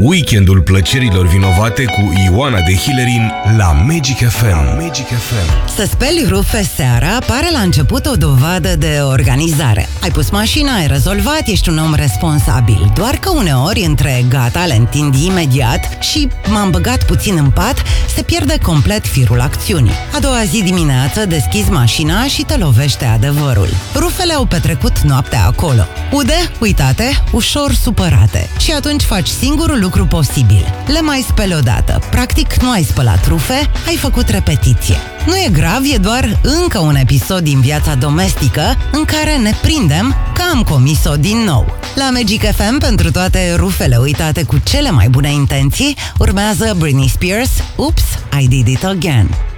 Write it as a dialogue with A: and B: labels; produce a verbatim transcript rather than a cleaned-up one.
A: Weekendul plăcerilor vinovate cu Ioana de Hillerin la Magic F M. Magic F M.
B: Să speli rufe seara pare la început o dovadă de organizare. Ai pus mașina, ai rezolvat, ești un om responsabil. Doar că uneori între gata, le întind imediat și m-am băgat puțin în pat, se pierde complet firul acțiunii. A doua zi dimineață deschizi mașina și te lovește adevărul. Rufele au petrecut noaptea acolo. Ude, uitate, ușor supărate. Și atunci faci singurul lucru posibil. Le mai speli odată. Practic nu ai spălat rufe, ai făcut repetiție. Nu e grav, e doar încă un episod din viața domestică în care ne prindem că am comis-o din nou. La Magic F M, pentru toate rufele uitate cu cele mai bune intenții, urmează Britney Spears, Oops, I Did It Again.